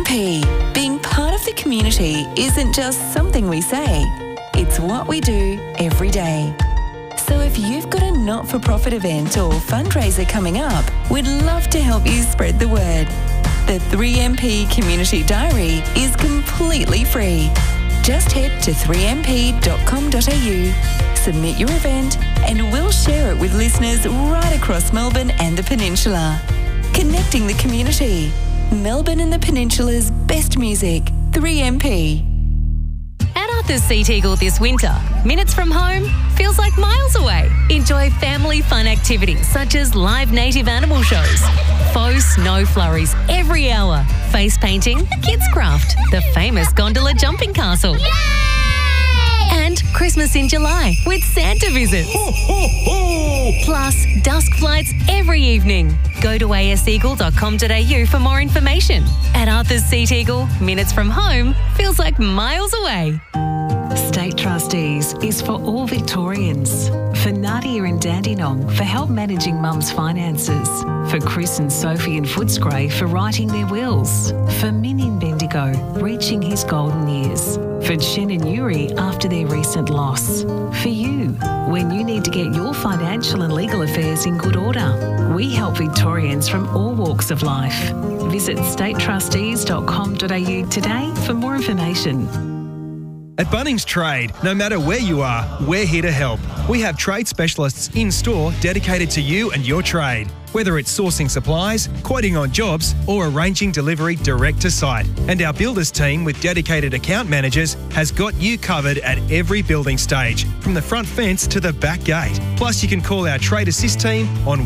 3MP. Being part of the community isn't just something we say. It's what we do every day. So if you've got a not-for-profit event or fundraiser coming up, we'd love to help you spread the word. The 3MP Community Diary is completely free. Just head to 3mp.com.au, submit your event, and we'll share it with listeners right across Melbourne and the Peninsula. Connecting the community. Melbourne and the Peninsula's best music. 3MP. At Arthur's Sea Eagle this winter, minutes from home feels like miles away. Enjoy family fun activities such as live native animal shows, faux snow flurries every hour, face painting, kids craft, the famous gondola jumping castle. Yay! And Christmas in July with Santa visits. Ho, ho, ho! Plus, dusk flights every evening. Go to aseagle.com.au for more information. At Arthur's Sea Eagle, minutes from home feels like miles away. State Trustees is for all Victorians. For Nadia in Dandenong for help managing mum's finances. For Chris and Sophie in Footscray for writing their wills. For Min in Bendigo reaching his golden years. For Chen and Yuri after their recent loss. For you, when you need to get your financial and legal affairs in good order. We help Victorians from all walks of life. Visit statetrustees.com.au today for more information. At Bunnings Trade, no matter where you are, we're here to help. We have trade specialists in store dedicated to you and your trade. Whether it's sourcing supplies, quoting on jobs, or arranging delivery direct to site. And our builders team with dedicated account managers has got you covered at every building stage, from the front fence to the back gate. Plus, you can call our Trade Assist team on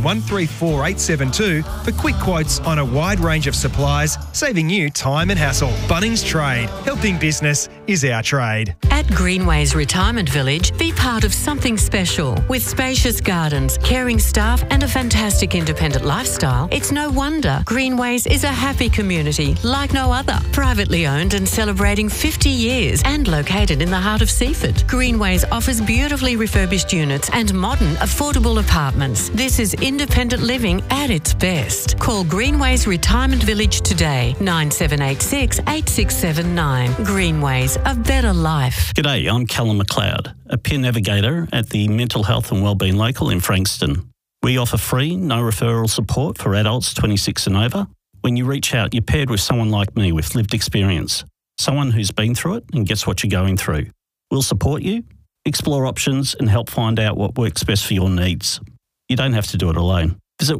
134872 for quick quotes on a wide range of supplies, saving you time and hassle. Bunnings Trade. Helping business is our trade. At Greenways Retirement Village, be part of something special. With spacious gardens, caring staff and a fantastic independent lifestyle, it's no wonder Greenways is a happy community like no other. Privately owned and celebrating 50 years and located in the heart of Seaford. Greenways offers beautifully refurbished units and modern, affordable apartments. This is independent living at its best. Call Greenways Retirement Village today, 9786 8679. Greenways, a better life. G'day, I'm Callum McLeod, a peer navigator at the Mental Health and Wellbeing Local in Frankston. We offer free, no referral support for adults 26 and over. When you reach out, you're paired with someone like me with lived experience, someone who's been through it and gets what you're going through. We'll support you, explore options and help find out what works best for your needs. You don't have to do it alone. Visit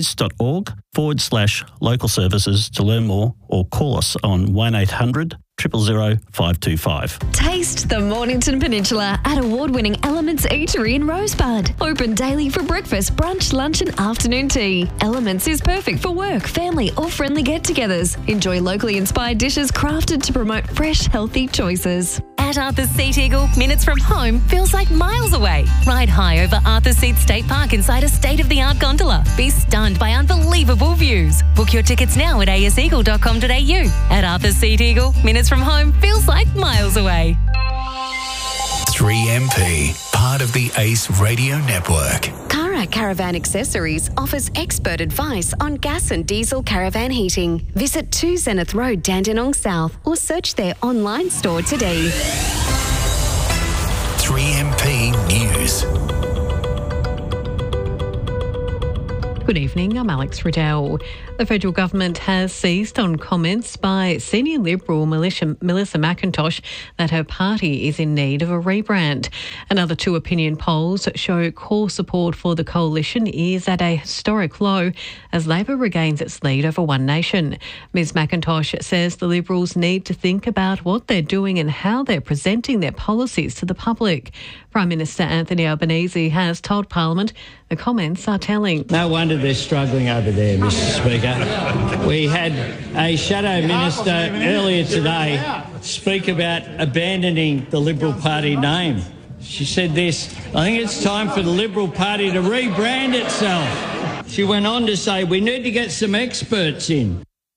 wellways.org/local services to learn more or call us on 1800 000 525. Taste the Mornington Peninsula at award-winning Elements Eatery in Rosebud. Open daily for breakfast, brunch, lunch and afternoon tea. Elements is perfect for work, family or friendly get-togethers. Enjoy locally inspired dishes crafted to promote fresh, healthy choices. At Arthur's Sea Eagle, minutes from home feels like miles away. Ride high over Arthur's Seat State Park inside a state-of-the-art gondola. Be stunned by unbelievable views. Book your tickets now at aseagle.com.au. At Arthur's Sea Eagle, minutes from home feels like miles away. 3MP, part of the ACE Radio Network. Cara Caravan Accessories offers expert advice on gas and diesel caravan heating. Visit 2 Zenith Road, Dandenong South, or search their online store today. 3MP News. Good evening, I'm Alex Riddell. The federal government has seized on comments by senior Liberal Melissa McIntosh that her party is in need of a rebrand. Another 2 opinion polls show core support for the coalition is at a historic low as Labor regains its lead over One Nation. Ms McIntosh says the Liberals need to think about what they're doing and how they're presenting their policies to the public. Prime Minister Anthony Albanese has told Parliament the comments are telling. No wonder they're struggling over there, Mr Speaker. We had a shadow minister earlier today speak about abandoning the Liberal Party name. She said this: I think it's time for the Liberal Party to rebrand itself. She went on to say we need to get some experts in.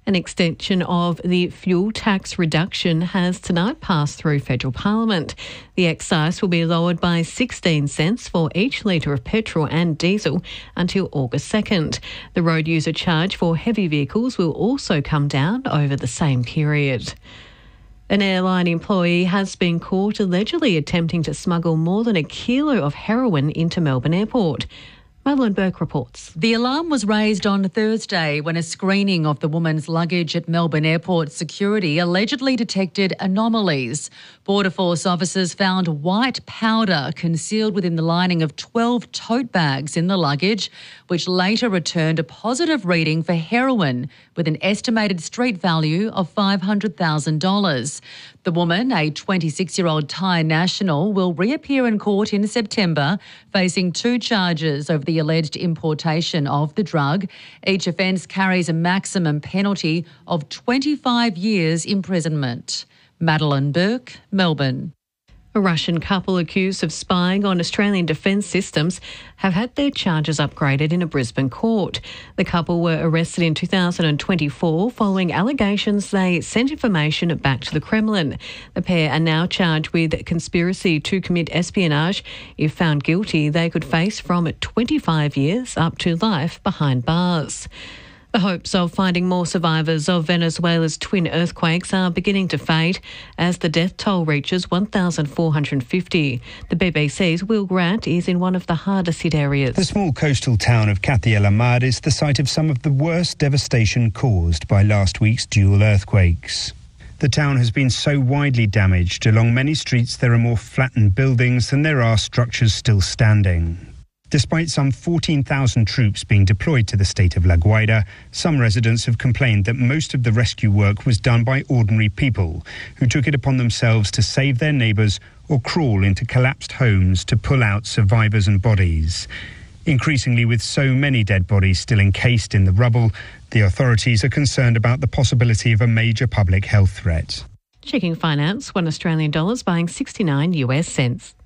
An extension of the fuel tax reduction has tonight passed through federal parliament. The excise will be lowered by 16 cents for each litre of petrol and diesel until August 2nd. The road user charge for heavy vehicles will also come down over the same period. An airline employee has been caught allegedly attempting to smuggle more than a kilo of heroin into Melbourne Airport. Madeline Burke reports. The alarm was raised on Thursday when a screening of the woman's luggage at Melbourne Airport security allegedly detected anomalies. Border Force officers found white powder concealed within the lining of 12 tote bags in the luggage, which later returned a positive reading for heroin with an estimated street value of $500,000. The woman, a 26-year-old Thai national, will reappear in court in September, facing 2 charges over the alleged importation of the drug. Each offence carries a maximum penalty of 25 years imprisonment. Madeline Burke, Melbourne. A Russian couple accused of spying on Australian defence systems have had their charges upgraded in a Brisbane court. The couple were arrested in 2024 following allegations they sent information back to the Kremlin. The pair are now charged with conspiracy to commit espionage. If found guilty, they could face from 25 years up to life behind bars. The hopes of finding more survivors of Venezuela's twin earthquakes are beginning to fade as the death toll reaches 1,450. The BBC's Will Grant is in one of the hardest hit areas. The small coastal town of Cathy El Ahmad is the site of some of the worst devastation caused by last week's dual earthquakes. The town has been so widely damaged. Along many streets there are more flattened buildings than there are structures still standing. Despite some 14,000 troops being deployed to the state of La Guaira, some residents have complained that most of the rescue work was done by ordinary people who took it upon themselves to save their neighbours or crawl into collapsed homes to pull out survivors and bodies. Increasingly, with so many dead bodies still encased in the rubble, the authorities are concerned about the possibility of a major public health threat. Checking finance, $1 buying 69 US cents.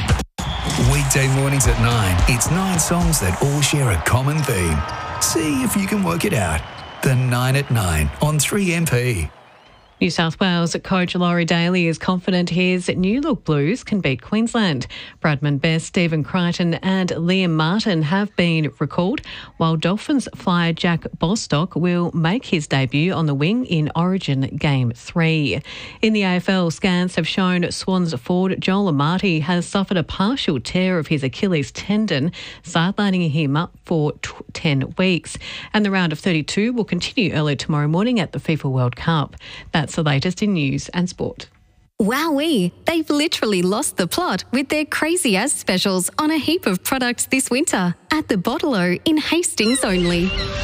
Weekday mornings at 9. It's 9 songs that all share a common theme. See if you can work it out. The 9 at 9 on 3MP. New South Wales coach Laurie Daly is confident his New Look Blues can beat Queensland. Bradman Best, Stephen Crichton and Liam Martin have been recalled, while Dolphins flyer Jack Bostock will make his debut on the wing in Origin Game 3. In the AFL, scans have shown Swans forward Joel Amati has suffered a partial tear of his Achilles tendon, sidelining him up for 10 weeks. And the round of 32 will continue early tomorrow morning at the FIFA World Cup. That's the latest in news and sport. Wowee! They've literally lost the plot with their crazy as specials on a heap of products this winter at the Bottle-O in Hastings only.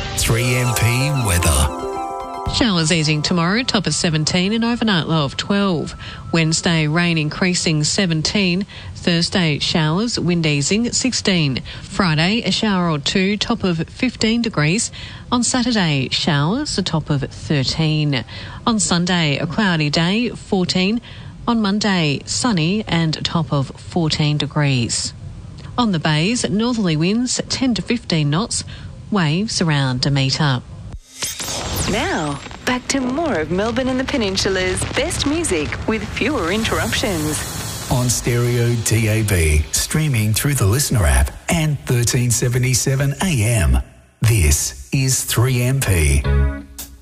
3MP weather. Showers easing tomorrow, top of 17 and overnight low of 12. Wednesday, rain increasing 17. Thursday, showers, wind easing 16. Friday, a shower or 2, top of 15 degrees. On Saturday, showers, a top of 13. On Sunday, a cloudy day, 14. On Monday, sunny and a top of 14 degrees. On the bays, northerly winds 10 to 15 knots, waves around a metre. Now, back to more of Melbourne and the Peninsula's best music with fewer interruptions. On stereo DAB, streaming through the Listener app and 1377 AM. This is 3MP.